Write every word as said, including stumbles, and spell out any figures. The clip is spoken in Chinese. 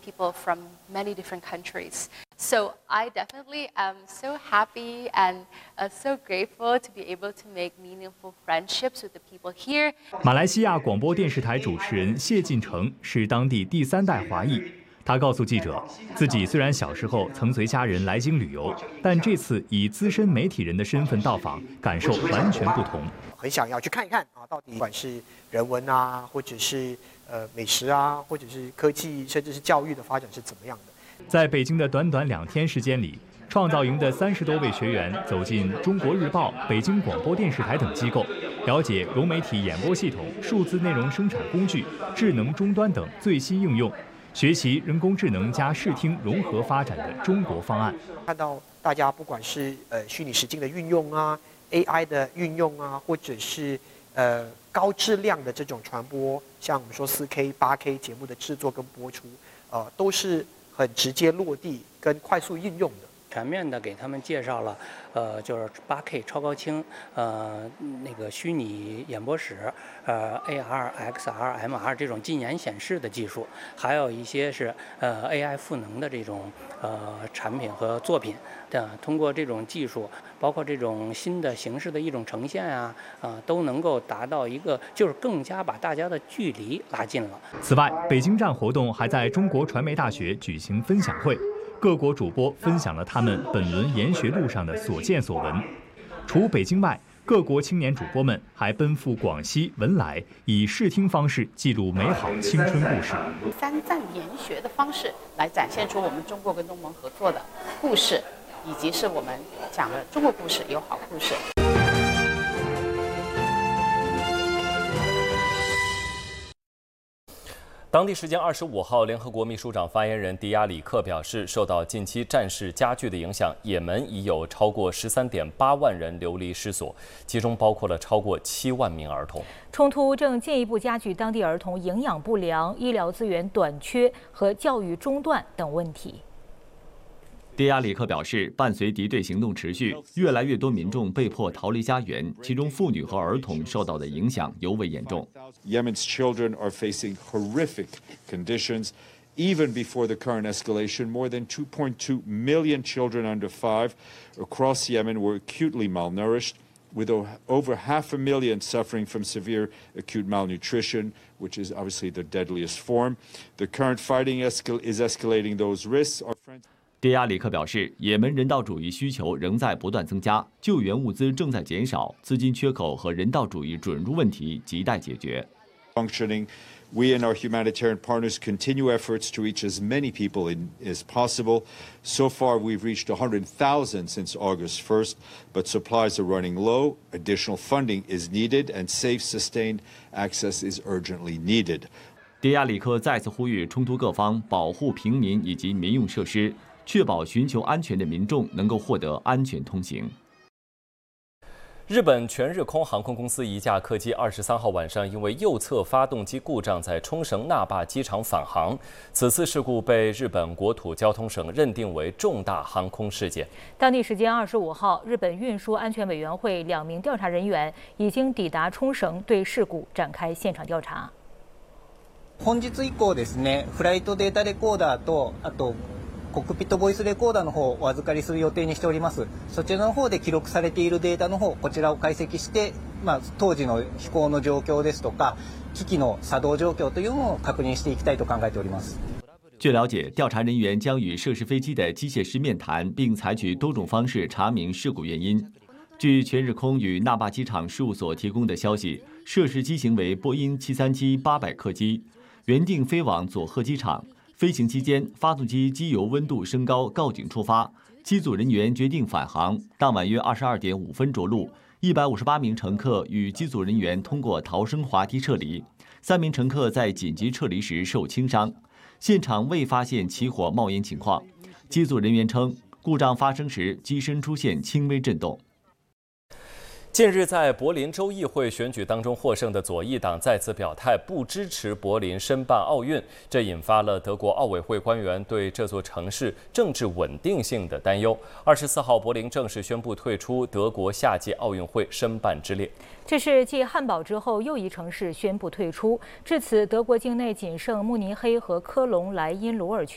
people from many different countries. So I definitely am so happy and uh, so grateful to be able to make meaningful friendships with the people here. 马来西亚广播电视台主持人谢进成是当地第三代华裔。他告诉记者，自己虽然小时候曾随家人来京旅游，但这次以资深媒体人的身份到访，感受完全不同。 很想要去看一看啊，到底不管是人文啊，或者是呃美食啊，或者是科技，甚至是教育的发展是怎么样的。 在北京的短短两天时间里，创造营的三十多位学员走进中国日报、北京广播电视台等机构，了解融媒体演播系统、数字内容生产工具、智能终端等最新应用，学习人工智能加视听融合发展的中国方案。 看到大家不管是呃虚拟实境的运用啊、A I 的运用啊，或者是呃高质量的这种传播，像我们说四 K、八 K 节目的制作跟播出，呃，都是很直接落地跟快速应用的。 全面的给他们介绍了，呃，就是八 K 超高清，呃，那个虚拟演播室，呃 ，A R、X R、M R 这种近眼显示的技术，还有一些是呃 A I 赋能的这种呃产品和作品。的通过这种技术，包括这种新的形式的一种呈现啊，啊、呃，都能够达到一个就是更加把大家的距离拉近了。 此外，北京站活动还在中国传媒大学举行分享会。各国主播分享了他们本轮研学路上的所见所闻。除北京外，各国青年主播们还奔赴广西文莱，以视听方式记录美好青春故事。 三站研学的方式来展现出我们中国跟东盟合作的故事，以及是我们讲的中国故事有好故事。 当地时间二十五号，联合国秘书长发言人迪亚里克表示，受到近期战事加剧的影响，也门已有超过十三点八万人流离失所，其中包括了超过七万名儿童。 冲突正进一步加剧当地儿童营养不良、医疗资源短缺和教育中断等问题。 迪亚里克表示，伴随敌对行动持续，越来越多民众被迫逃离家园，其中妇女和儿童受到的影响尤为严重。 Yemen's children are facing horrific conditions. Even before the current escalation, more than two point two million children under five across Yemen were acutely malnourished, with over half a million suffering from severe acute malnutrition, which is obviously the deadliest form. The current fighting escal- is escalating those risks. Our friends 迪亚里克表示，也门人道主义需求仍在不断增加，救援物资正在减少，资金缺口和人道主义准入问题亟待解决。 Functioning, we and our humanitarian partners continue efforts to reach as many people in, as possible. So far, we've reached one hundred thousand since August first, but supplies are running low. Additional funding is needed, and safe, sustained access is urgently needed. 迪亚里克再次呼吁冲突各方保护平民以及民用设施，确保寻求安全的民众能够获得安全通行。 日本全日空航空公司一架客机二十三号晚上因为右侧发动机故障在冲绳那霸机场返航，此次事故被日本国土交通省认定为重大航空事件。 当地时间二十五号，日本运输安全委员会两名调查人员已经抵达冲绳，对事故展开现场调查。 本日以降ですね、フライトデータレコーダーとあとコックピットボイスレコーダーの方をお預かりする予定にしております。そちらの方で記録されているデータの方、こちらを解析して、まあ、当時の飛行の状況ですとか、機器の作動状況というのを確認していきたいと考えております。 据了解，调查人员将与涉事飞机的机械师面谈，并采取多种方式查明事故原因。据全日空与那霸机场事务所提供的消息，涉事机型为波音七三七八百客机，原定飞往佐贺机场。飞行期间，发动机机油温度升高，告警触发，机组人员决定返航。当晚约二十二点五分着陆，一百五十八名乘客与机组人员通过逃生滑梯撤离，三名乘客在紧急撤离时受轻伤。现场未发现起火冒烟情况。机组人员称，故障发生时机身出现轻微震动。 近日，在柏林州议会选举当中获胜的左翼党再次表态不支持柏林申办奥运，这引发了德国奥委会官员对这座城市政治稳定性的担忧。二十四号，柏林正式宣布退出德国夏季奥运会申办之列。 这是继汉堡之后又一城市宣布退出。至此，德国境内仅剩慕尼黑和科隆莱茵鲁尔区